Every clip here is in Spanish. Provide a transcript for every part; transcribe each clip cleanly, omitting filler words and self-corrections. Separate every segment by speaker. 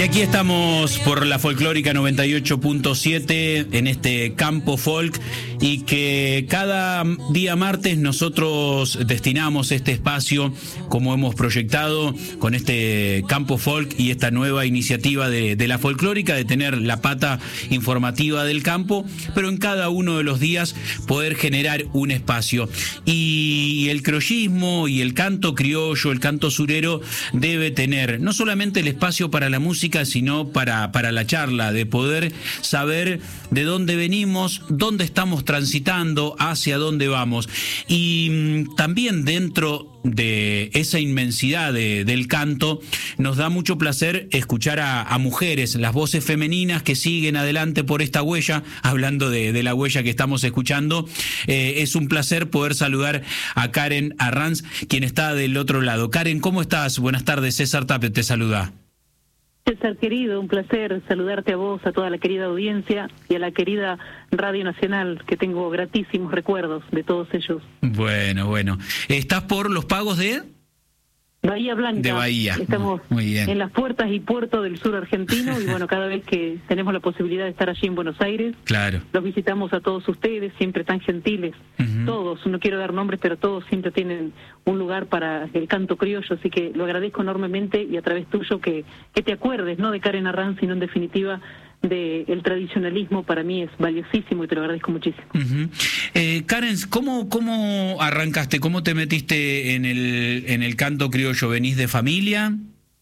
Speaker 1: aquí estamos por la Folclórica 98.7 en este Campo Folk, y que cada día martes nosotros destinamos este espacio, como hemos proyectado con este Campo Folk y esta nueva iniciativa de la Folclórica, de tener la pata informativa del campo, pero en cada uno de los días poder generar un espacio. Y el criollismo y el canto criollo, el canto surero, debe tener no solamente el espacio para la música, sino para la charla, de poder saber de dónde venimos, dónde estamos transitando, hacia dónde vamos. Y también dentro de esa inmensidad del canto, nos da mucho placer escuchar a mujeres, las voces femeninas que siguen adelante por esta huella. Hablando de la huella que estamos escuchando, es un placer poder saludar a Karen Arranz, quien está del otro lado. Karen, ¿cómo estás? Buenas tardes, César Tapia te saluda.
Speaker 2: César querido, un placer saludarte a vos, a toda la querida audiencia y a la querida Radio Nacional, que tengo gratísimos recuerdos de todos ellos.
Speaker 1: Bueno. ¿Estás por los pagos de...?
Speaker 2: Bahía Blanca.
Speaker 1: De Bahía.
Speaker 2: Estamos
Speaker 1: muy bien.
Speaker 2: En las puertas y puertos del sur argentino, y bueno, cada vez que tenemos la posibilidad de estar allí en Buenos Aires,
Speaker 1: claro,
Speaker 2: los visitamos a todos ustedes, siempre tan gentiles. Todos, no quiero dar nombres, pero todos siempre tienen un lugar para el canto criollo, así que lo agradezco enormemente, y a través tuyo que te acuerdes, no de Karen Arranz, sino en definitiva del tradicionalismo. Para mí es valiosísimo y te lo agradezco muchísimo.
Speaker 1: Karen, ¿cómo arrancaste? ¿Cómo te metiste en el canto criollo? ¿Venís de familia?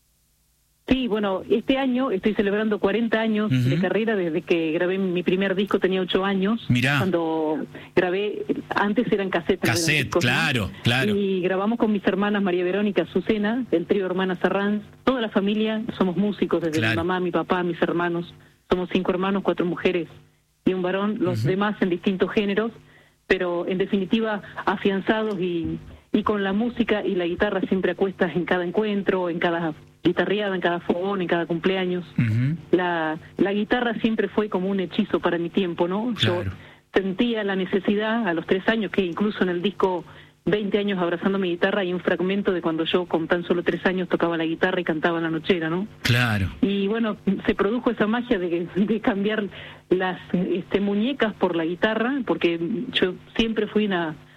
Speaker 2: Sí, bueno, este año estoy celebrando 40 años de carrera. Desde que grabé mi primer disco tenía 8 años.
Speaker 1: Mirá.
Speaker 2: Cuando grabé, antes eran casetes.
Speaker 1: Cassette, discos, claro.
Speaker 2: Y grabamos con mis hermanas María Verónica, Azucena, el trío Hermanas Arranz. Toda la familia somos músicos, desde mi mamá, mi papá, mis hermanos. Somos 5 hermanos, 4 mujeres y un varón, los demás en distintos géneros, pero en definitiva afianzados y con la música y la guitarra siempre a cuestas en cada encuentro, en cada guitarreada, en cada fogón, en cada cumpleaños. La guitarra siempre fue como un hechizo para mi tiempo, ¿no? Claro. Yo sentía la necesidad a los 3 años, que incluso en el disco 20 años abrazando mi guitarra hay un fragmento de cuando yo con tan solo 3 años tocaba la guitarra y cantaba en la nochera, ¿no? Claro. Y bueno, se produjo esa magia de cambiar las muñecas por la guitarra, porque yo siempre fui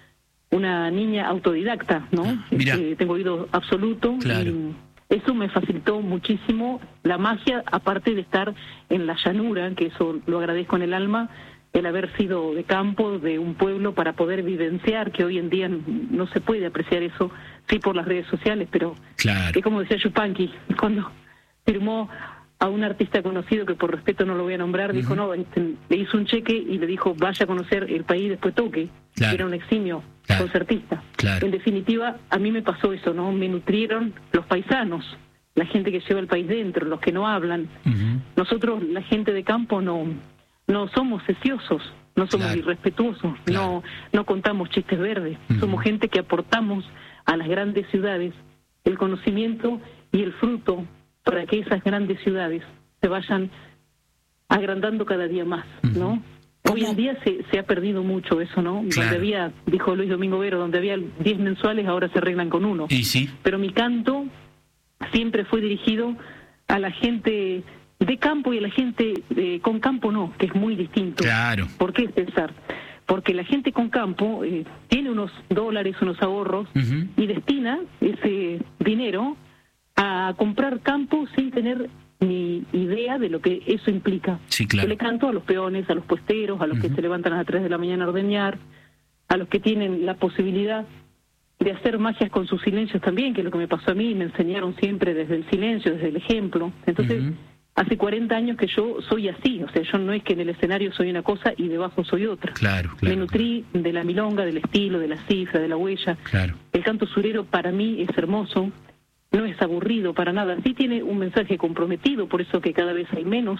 Speaker 2: una niña autodidacta, ¿no? Tengo oído absoluto. Claro. Y eso me facilitó muchísimo la magia, aparte de estar en la llanura, que eso lo agradezco en el alma, el haber sido de campo, de un pueblo, para poder vivenciar, que hoy en día no se puede apreciar eso, sí, por las redes sociales, pero es como decía Yupanqui, cuando firmó a un artista conocido, que por respeto no lo voy a nombrar, dijo, no, le hizo un cheque y le dijo, vaya a conocer el país, después toque. Era un eximio concertista. En definitiva, a mí me pasó eso, ¿no? Me nutrieron los paisanos, la gente que lleva el país dentro, los que no hablan. Nosotros, la gente de campo, no somos ceciosos, no somos irrespetuosos, no contamos chistes verdes. Somos gente que aportamos a las grandes ciudades el conocimiento y el fruto para que esas grandes ciudades se vayan agrandando cada día más, ¿no? Hoy en día se ha perdido mucho eso, ¿no? Donde había, dijo Luis Domingo Vero, donde había 10 mensuales, ahora se arreglan con 1. ¿Y sí? Pero mi canto siempre fue dirigido a la gente de campo y a la gente con campo no, que es muy distinto. Claro. ¿Por qué, César? Porque la gente con campo tiene unos dólares, unos ahorros, y destina ese dinero a comprar campo sin tener ni idea de lo que eso implica. Sí, claro. Yo le canto a los peones, a los puesteros, a los que se levantan a las 3 de la mañana a ordeñar, a los que tienen la posibilidad de hacer magias con sus silencios también, que es lo que me pasó a mí, me enseñaron siempre desde el silencio, desde el ejemplo. Entonces, hace 40 años que yo soy así, o sea, yo no es que en el escenario soy una cosa y debajo soy otra. Claro. Me nutrí de la milonga, del estilo, de la cifra, de la huella. Claro. El canto surero para mí es hermoso, no es aburrido para nada. Sí tiene un mensaje comprometido, por eso que cada vez hay menos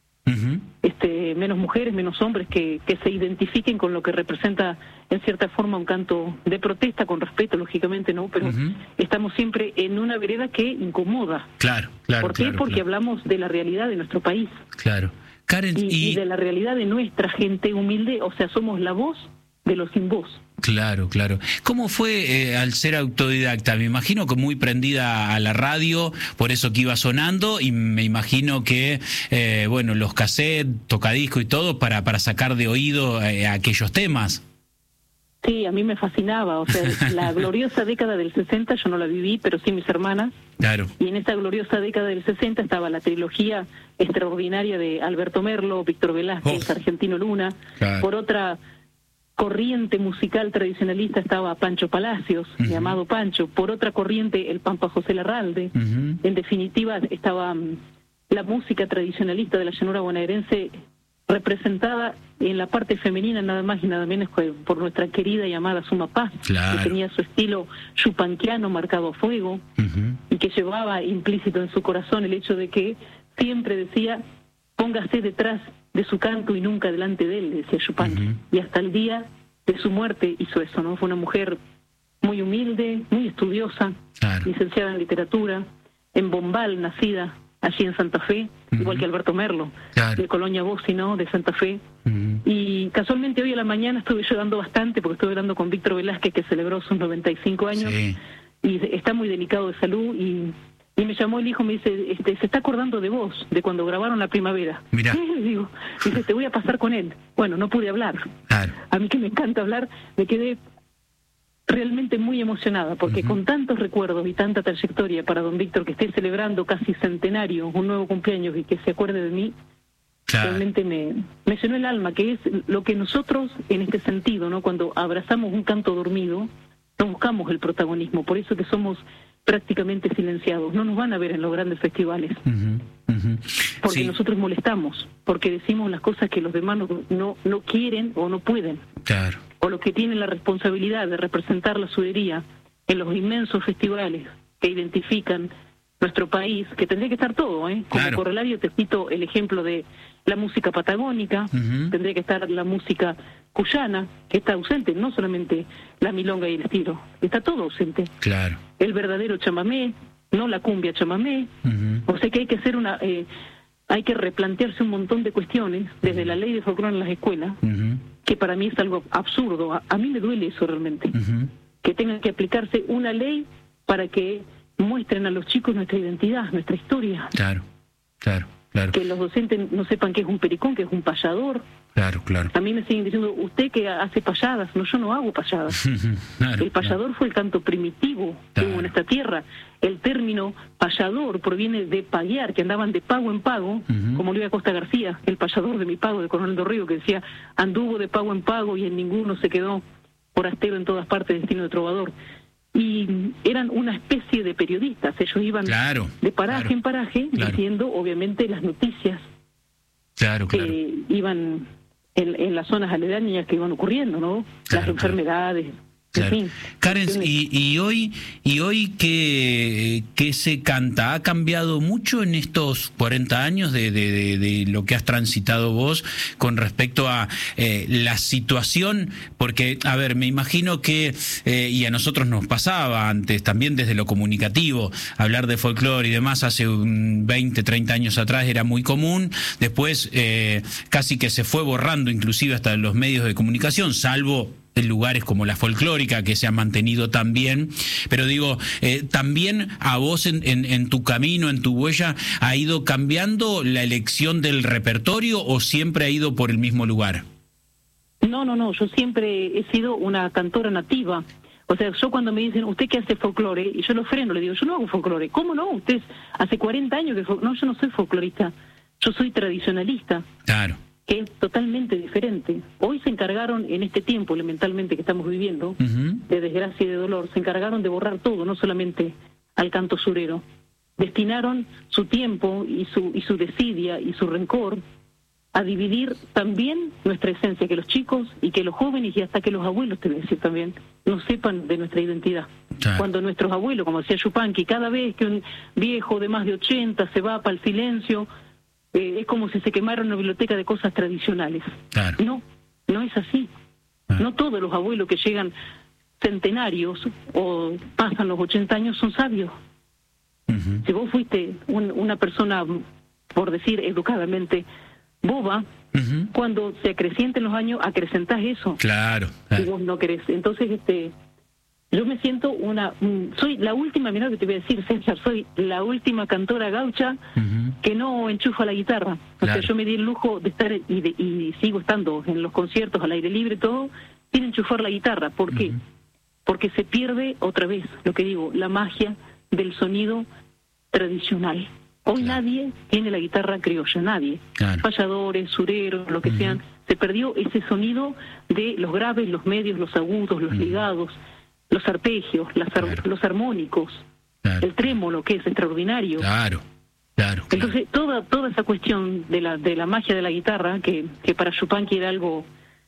Speaker 2: mujeres, menos hombres que se identifiquen con lo que representa en cierta forma un canto de protesta, con respeto, lógicamente, ¿no? Pero estamos siempre en una vereda que incomoda. Claro. ¿Por qué? Porque hablamos de la realidad de nuestro país. Claro. Karen, y de la realidad de nuestra gente humilde, o sea, somos la voz de los sin voz.
Speaker 1: Claro, claro. ¿Cómo fue al ser autodidacta? Me imagino que muy prendida a la radio, por eso que iba sonando, y me imagino que, bueno, los cassettes, tocadiscos y todo, para sacar de oído aquellos temas.
Speaker 2: Sí, a mí me fascinaba, o sea, la gloriosa década del 60 yo no la viví, pero sí mis hermanas.
Speaker 1: Claro.
Speaker 2: Y en esa gloriosa década del 60 estaba la trilogía extraordinaria de Alberto Merlo, Víctor Velázquez, Argentino Luna. Claro. Por otra corriente musical tradicionalista estaba Pancho Palacios, mi amado Pancho. Por otra corriente, el Pampa José Larralde. En definitiva, estaba la música tradicionalista de la llanura bonaerense representada en la parte femenina nada más y nada menos que por nuestra querida y amada Suma Paz, claro, que tenía su estilo yupanquiano marcado a fuego y que llevaba implícito en su corazón el hecho de que siempre decía: póngase detrás de su canto y nunca delante de él, decía Yupanqui. Y hasta el día de su muerte hizo eso, ¿no? Fue una mujer muy humilde, muy estudiosa, claro, licenciada en literatura, en Bombal, nacida allí en Santa Fe, igual que Alberto Merlo, claro, de Colonia Bossi, ¿no?, de Santa Fe. Y casualmente hoy a la mañana estuve llorando bastante porque estuve hablando con Víctor Velázquez, que celebró sus 95 años, sí, y está muy delicado de salud, y me llamó el hijo, me dice, se está acordando de vos, de cuando grabaron La Primavera. Mirá. Le digo, dice, te voy a pasar con él. Bueno, no pude hablar. Claro. A mí que me encanta hablar, me quedé realmente muy emocionada, porque con tantos recuerdos y tanta trayectoria para don Víctor, que esté celebrando casi centenario, un nuevo cumpleaños, y que se acuerde de mí, claro, realmente me llenó el alma, que es lo que nosotros, en este sentido, ¿no?, cuando abrazamos un canto dormido, no buscamos el protagonismo, por eso que somos prácticamente silenciados, no nos van a ver en los grandes festivales, porque sí, nosotros molestamos, porque decimos las cosas que los demás no quieren o no pueden, claro, o los que tienen la responsabilidad de representar la sudería en los inmensos festivales que identifican nuestro país, que tendría que estar todo, como claro, corolario te cito el ejemplo de la música patagónica, tendría que estar la música cuyana, que está ausente, no solamente la milonga y el estilo, está todo ausente. Claro. El verdadero chamamé, no la cumbia chamamé, o sea que hay que hacer hay que replantearse un montón de cuestiones, desde la ley de folclore en las escuelas, que para mí es algo absurdo, a mí me duele eso realmente, que tengan que aplicarse una ley para que muestren a los chicos nuestra identidad, nuestra historia. Claro, claro, claro. Que los docentes no sepan qué es un pericón, qué es un payador. Claro, claro. A mí me siguen diciendo, usted que hace payadas. No, yo no hago payadas. Claro, el payador, claro, fue el canto primitivo, claro, que hubo en esta tierra. El término payador proviene de paguear, que andaban de pago en pago, como Luis Acosta García, el payador de mi pago, de Coronel Dorrego, que decía, anduvo de pago en pago y en ninguno se quedó, forastero en todas partes, destino de trovador. Y eran una especie de periodistas, ellos iban, claro, de paraje, claro, en paraje, claro, diciendo obviamente las noticias, claro, claro, que iban en las zonas aledañas que iban ocurriendo, ¿no? Claro, las enfermedades. Claro. En fin,
Speaker 1: Karen, y hoy ¿qué se canta? ¿Ha cambiado mucho en estos 40 años de lo que has transitado vos con respecto a la situación? Porque, a ver, me imagino que, y a nosotros nos pasaba antes, también desde lo comunicativo, hablar de folclore y demás hace 20, 30 años atrás era muy común, después casi que se fue borrando inclusive hasta los medios de comunicación, salvo en lugares como la folclórica, que se ha mantenido tan bien, pero digo, también a vos en tu camino, en tu huella, ¿ha ido cambiando la elección del repertorio o siempre ha ido por el mismo lugar?
Speaker 2: No, yo siempre he sido una cantora nativa. O sea, yo cuando me dicen, ¿usted qué hace folclore? Y yo lo freno, le digo, yo no hago folclore. ¿Cómo no? Usted hace 40 años que no, yo no soy folclorista, yo soy tradicionalista. Claro. Que es totalmente diferente. Hoy se encargaron, en este tiempo elementalmente que estamos viviendo, de desgracia y de dolor, se encargaron de borrar todo, no solamente al canto surero. Destinaron su tiempo y su desidia y su rencor a dividir también nuestra esencia, que los chicos y que los jóvenes y hasta que los abuelos, te voy a decir también, no sepan de nuestra identidad. Claro. Cuando nuestros abuelos, como decía Yupanqui, cada vez que un viejo de más de 80 se va para el silencio, es como si se quemara una biblioteca de cosas tradicionales. Claro. No es así. No todos los abuelos que llegan centenarios o pasan los 80 años son sabios. Si vos fuiste una persona, por decir educadamente, boba, Cuando se acrecienten los años, acrecentás eso.
Speaker 1: Claro.
Speaker 2: Y vos no querés. Entonces, yo me siento soy la última, mirá lo que te voy a decir, César, soy la última cantora gaucha que no enchufa la guitarra. O sea, yo me di el lujo de estar, y sigo estando en los conciertos al aire libre, todo, sin enchufar la guitarra. ¿Por qué? Porque se pierde otra vez, lo que digo, la magia del sonido tradicional. Hoy nadie tiene la guitarra criolla, nadie. Payadores, sureros, lo que sean. Se perdió ese sonido de los graves, los medios, los agudos, los ligados, los arpegios, los armónicos, el trémolo, que es extraordinario. Claro. Entonces, toda esa cuestión de la magia de la guitarra, que para Yupanqui era algo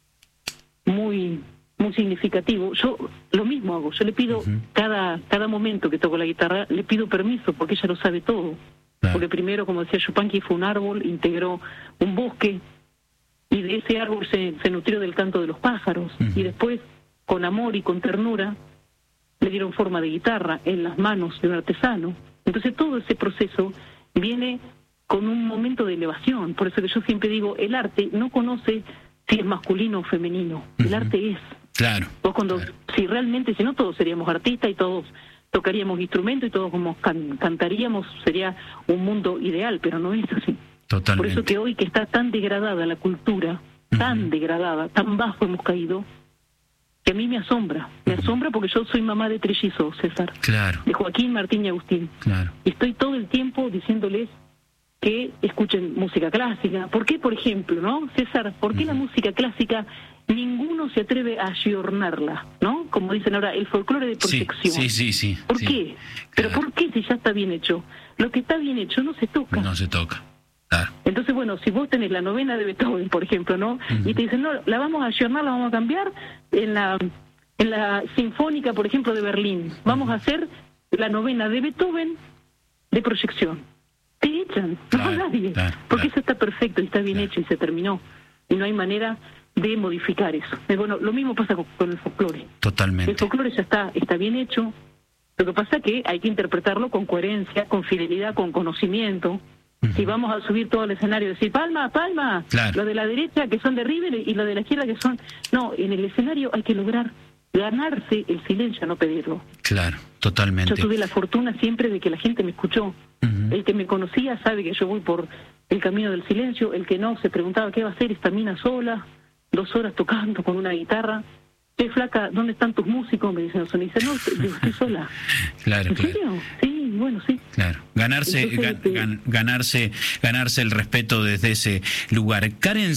Speaker 2: muy significativo. Yo lo mismo hago, yo le pido cada momento que toco la guitarra, le pido permiso, porque ella lo sabe todo. Porque primero, como decía Yupanqui, fue un árbol, integró un bosque, y de ese árbol se nutrió del canto de los pájaros, y después, con amor y con ternura, le dieron forma de guitarra en las manos de un artesano. Entonces todo ese proceso viene con un momento de elevación. Por eso que yo siempre digo, el arte no conoce si es masculino o femenino, el arte es.
Speaker 1: Claro.
Speaker 2: Vos si realmente, si no, todos seríamos artistas y todos tocaríamos instrumentos y todos como cantaríamos, sería un mundo ideal, pero no es así.
Speaker 1: Totalmente.
Speaker 2: Por eso que hoy que está tan degradada la cultura, tan degradada, tan bajo hemos caído, que a mí me asombra porque yo soy mamá de trillizos, César.
Speaker 1: Claro.
Speaker 2: De Joaquín, Martín y Agustín.
Speaker 1: Claro.
Speaker 2: Y estoy todo el tiempo diciéndoles que escuchen música clásica. ¿Por qué, por ejemplo, no, César? ¿Por qué la música clásica ninguno se atreve a ayornarla, no? Como dicen ahora, el folclore de protección.
Speaker 1: Sí.
Speaker 2: ¿Por qué?
Speaker 1: Claro.
Speaker 2: ¿Pero por qué si ya está bien hecho? Lo que está bien hecho no se toca.
Speaker 1: No se toca. Claro.
Speaker 2: Entonces, bueno, si vos tenés la novena de Beethoven, por ejemplo, ¿no? Y te dicen, no, la vamos a ayornar, la vamos a cambiar en la Sinfónica, por ejemplo, de Berlín. Vamos a hacer la novena de Beethoven de proyección. Te echan, no nadie. Porque eso está perfecto y está bien hecho y se terminó. Y no hay manera de modificar eso. Bueno, lo mismo pasa con el folclore.
Speaker 1: Totalmente.
Speaker 2: El folclore ya está bien hecho. Lo que pasa es que hay que interpretarlo con coherencia, con fidelidad, con conocimiento. Si vamos a subir todo el escenario y decir, palma, lo de la derecha que son de River y lo de la izquierda que son... No, en el escenario hay que lograr ganarse el silencio, no pedirlo.
Speaker 1: Claro, totalmente.
Speaker 2: Yo tuve la fortuna siempre de que la gente me escuchó. El que me conocía sabe que yo voy por el camino del silencio, el que no se preguntaba qué va a hacer esta mina sola, 2 horas tocando con una guitarra. Che, flaca, ¿dónde están tus músicos? Me dicen los sonistas. No, estoy sola.
Speaker 1: Claro,
Speaker 2: ¿En serio? Sí, bueno, sí.
Speaker 1: Claro, ganarse el respeto desde ese lugar. Karen,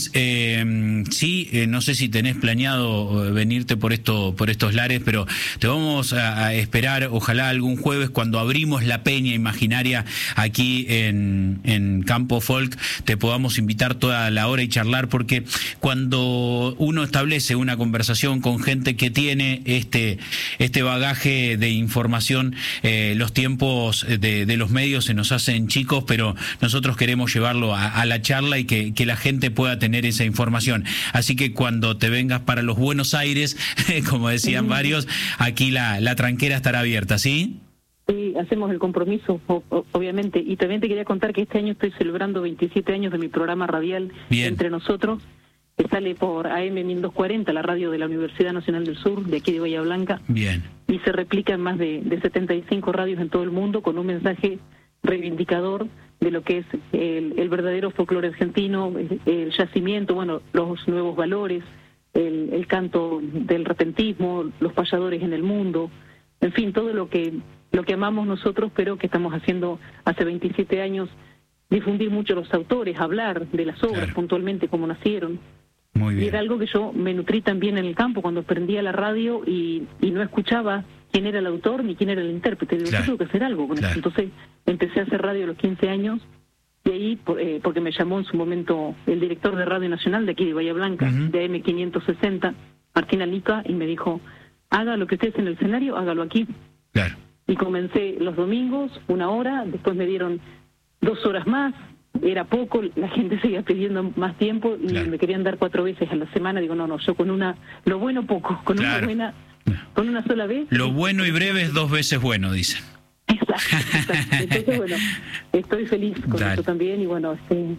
Speaker 1: no sé si tenés planeado venirte por estos lares, pero te vamos a esperar, ojalá algún jueves cuando abrimos la peña imaginaria aquí en Campo Folk, te podamos invitar toda la hora y charlar, porque cuando uno establece una conversación con gente que tiene este bagaje de información, los tiempos de los medios se nos hacen chicos, pero nosotros queremos llevarlo a la charla y que la gente pueda tener esa información. Así que cuando te vengas para los Buenos Aires, como decían varios, aquí la tranquera estará abierta, ¿sí?
Speaker 2: Sí, hacemos el compromiso, obviamente. Y también te quería contar que este año estoy celebrando 27 años de mi programa radial Entre Nosotros, que sale por AM 1240, la radio de la Universidad Nacional del Sur, de aquí de Bahía Blanca.
Speaker 1: Bien.
Speaker 2: Y se replica en más de 75 radios en todo el mundo con un mensaje reivindicador de lo que es el verdadero folclore argentino, el yacimiento, bueno, los nuevos valores, el canto del repentismo, los payadores en el mundo, en fin, todo lo que amamos nosotros, pero que estamos haciendo hace 27 años, difundir mucho los autores, hablar de las obras puntualmente como nacieron.
Speaker 1: Muy bien.
Speaker 2: Y era algo que yo me nutrí también en el campo cuando prendía la radio y no escuchaba quién era el autor ni quién era el intérprete. Digo, yo tengo que hacer algo con eso. Entonces empecé a hacer radio a los 15 años y ahí, porque me llamó en su momento el director de Radio Nacional de aquí de Bahía Blanca, de AM 560, Martín Alica, y me dijo, haga lo que estés en el escenario, hágalo aquí.
Speaker 1: Claro.
Speaker 2: Y comencé los domingos, 1 hora, después me dieron 2 horas más, era poco, la gente seguía pidiendo más tiempo y me querían dar 4 veces a la semana. Digo, no, yo con lo bueno poco, con una sola vez.
Speaker 1: Lo bueno y breve es 2 veces bueno, dicen.
Speaker 2: Exacto. Entonces, bueno, estoy feliz con eso también y bueno,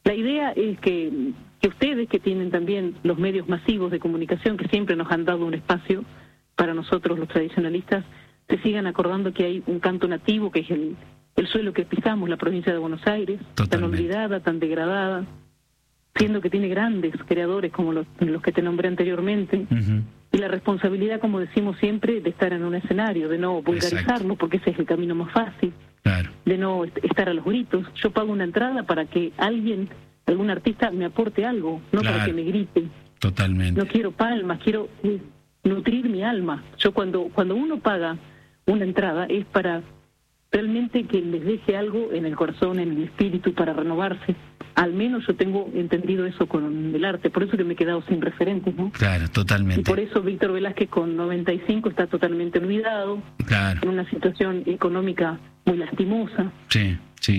Speaker 2: La idea es que ustedes, que tienen también los medios masivos de comunicación, que siempre nos han dado un espacio para nosotros los tradicionalistas, se sigan acordando que hay un canto nativo, que es el suelo que pisamos, la provincia de Buenos Aires, tan olvidada, tan degradada, siendo que tiene grandes creadores como los que te nombré anteriormente, y la responsabilidad, como decimos siempre, de estar en un escenario, de no vulgarizarlo, porque ese es el camino más fácil, de no estar a los gritos. Yo pago una entrada para que algún artista me aporte algo, no para que me grite.
Speaker 1: Totalmente.
Speaker 2: No quiero palmas, quiero nutrir mi alma. Yo cuando uno paga una entrada es para realmente que les deje algo en el corazón, en el espíritu, para renovarse. Al menos yo tengo entendido eso con el arte, por eso que me he quedado sin referentes, ¿no?
Speaker 1: Claro, totalmente.
Speaker 2: Y por eso Víctor Velázquez con 95 está totalmente olvidado, en una situación económica muy lastimosa.
Speaker 1: Sí.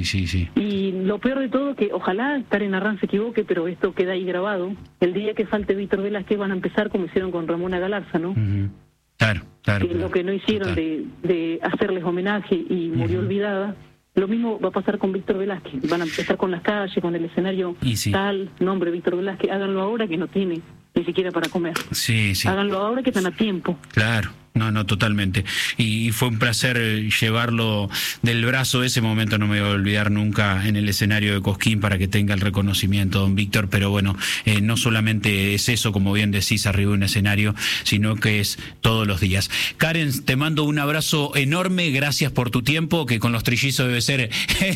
Speaker 2: Y lo peor de todo, que ojalá Karen Arranz se equivoque, pero esto queda ahí grabado. El día que falte Víctor Velázquez van a empezar como hicieron con Ramona Galarza, ¿no?
Speaker 1: Claro.
Speaker 2: Lo que no hicieron de hacerles homenaje y murió olvidada, lo mismo va a pasar con Víctor Velázquez. Van a empezar con las calles, con el escenario tal, nombre Víctor Velázquez. Háganlo ahora que no tiene ni siquiera para comer. Háganlo ahora que están a tiempo.
Speaker 1: Claro. No, totalmente. Y fue un placer llevarlo del brazo. Ese momento no me voy a olvidar nunca en el escenario de Cosquín, para que tenga el reconocimiento, don Víctor. Pero bueno, no solamente es eso, como bien decís, arriba de un escenario, sino que es todos los días. Karen, te mando un abrazo enorme. Gracias por tu tiempo, que con los trillizos debe ser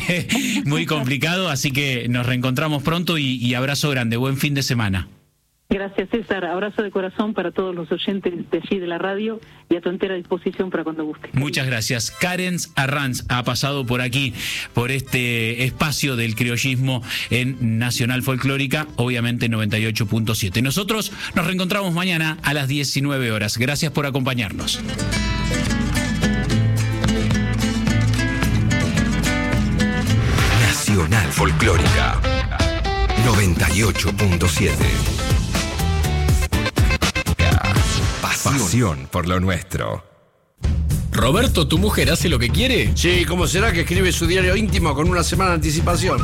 Speaker 1: muy complicado. Así que nos reencontramos pronto y abrazo grande. Buen fin de semana.
Speaker 2: Gracias, César. Abrazo de corazón para todos los oyentes de allí de la radio y a tu entera disposición para cuando guste.
Speaker 1: Muchas gracias. Karen Arranz ha pasado por aquí, por este espacio del criollismo en Nacional Folclórica, obviamente 98.7. Nosotros nos reencontramos mañana a las 19 horas. Gracias por acompañarnos.
Speaker 3: Nacional Folclórica 98.7. Pasión por lo nuestro.
Speaker 4: Roberto, ¿tu mujer hace lo que quiere?
Speaker 5: Sí, ¿cómo será que escribe su diario íntimo con una semana de anticipación?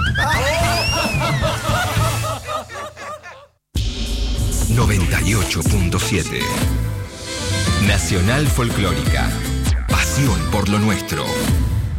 Speaker 3: 98.7. Nacional Folclórica. Pasión por lo nuestro.